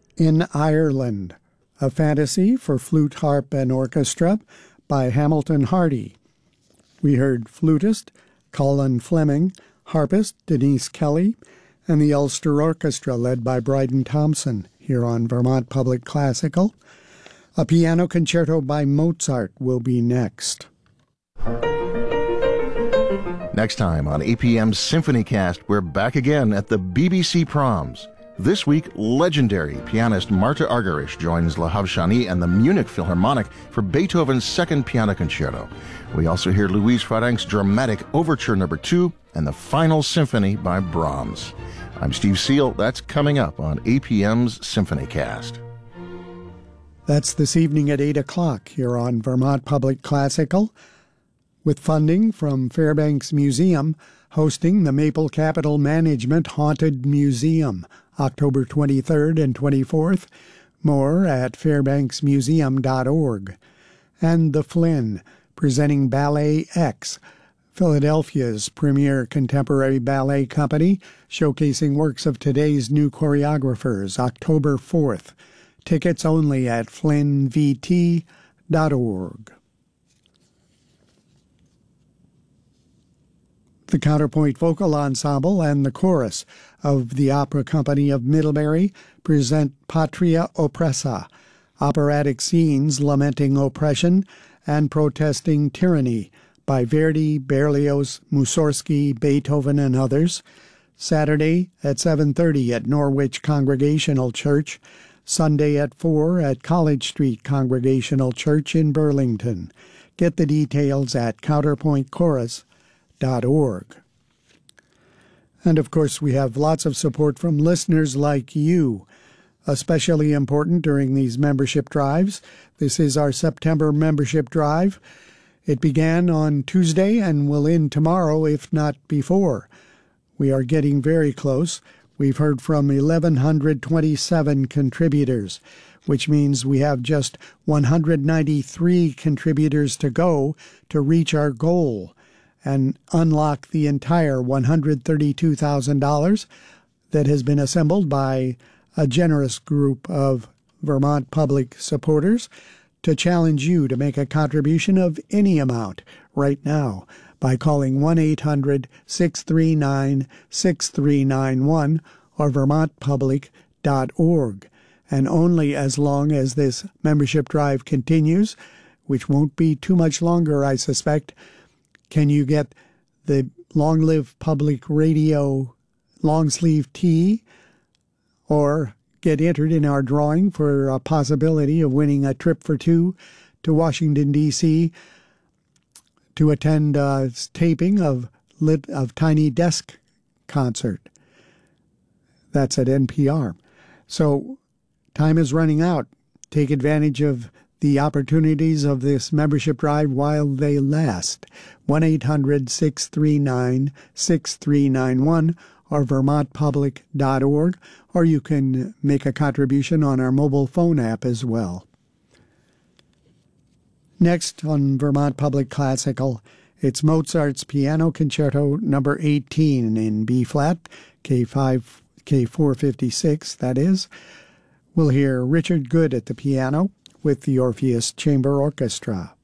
In Ireland, a fantasy for flute, harp, and orchestra by Hamilton Hardy. We heard flutist Colin Fleming, harpist Denise Kelly, and the Ulster Orchestra led by Bryden Thompson here on Vermont Public Classical. A piano concerto by Mozart will be next. Next time on APM's SymphonyCast, we're back again at the BBC Proms. This week, legendary pianist Marta Argerich joins Lahav Shani and the Munich Philharmonic for Beethoven's Second Piano Concerto. We also hear Louise Farrenc's dramatic Overture No. 2 and the Final Symphony by Brahms. I'm Steve Seal. That's coming up on APM's SymphonyCast. That's this evening at 8 o'clock here on Vermont Public Classical, with funding from Fairbanks Museum hosting the Maple Capital Management Haunted Museum, October 23rd and 24th. More at fairbanksmuseum.org. And The Flynn, presenting Ballet X, Philadelphia's premier contemporary ballet company, showcasing works of today's new choreographers, October 4th. Tickets only at flynnvt.org. The Counterpoint Vocal Ensemble and the chorus of the Opera Company of Middlebury present Patria Oppressa, operatic scenes lamenting oppression and protesting tyranny by Verdi, Berlioz, Mussorgsky, Beethoven, and others. Saturday at 7:30 at Norwich Congregational Church, Sunday at 4 at College Street Congregational Church in Burlington. Get the details at counterpointchorus.org. And of course, we have lots of support from listeners like you, especially important during these membership drives. This is our September membership drive. It began on Tuesday and will end tomorrow, if not before. We are getting very close. We've heard from 1,127 contributors, which means we have just 193 contributors to go to reach our goal and unlock the entire $132,000 that has been assembled by a generous group of Vermont Public supporters to challenge you to make a contribution of any amount right now by calling 1-800-639-6391 or vermontpublic.org. And only as long as this membership drive continues, which won't be too much longer, I suspect, can you get the Long Live Public Radio long sleeve tee or get entered in our drawing for a possibility of winning a trip for two to Washington, D.C. to attend a taping of Tiny Desk concert. That's at NPR. So time is running out. Take advantage of the opportunities of this membership drive while they last. 1-800-639-6391 or vermontpublic.org, or you can make a contribution on our mobile phone app as well. Next on Vermont Public Classical, it's Mozart's Piano Concerto No. 18 in B-flat, K456, that is. We'll hear Richard Good at the piano with the Orpheus Chamber Orchestra.